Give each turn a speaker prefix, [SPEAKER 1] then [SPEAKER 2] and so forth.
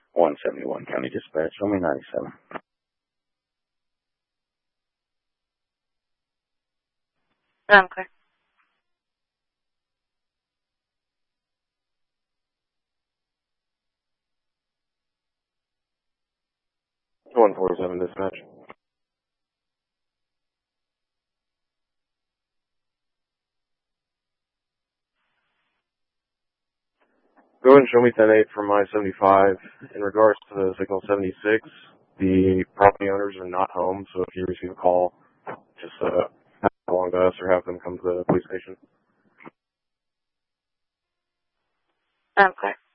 [SPEAKER 1] 171 County Dispatch. Show me 97.
[SPEAKER 2] Okay.
[SPEAKER 3] One 47 dispatch. Go ahead and show me 10-8 from I-75. In regards to the signal 76, the property owners are not home, so if you receive a call, just pass it along to us or have them come to the police station.
[SPEAKER 2] Okay.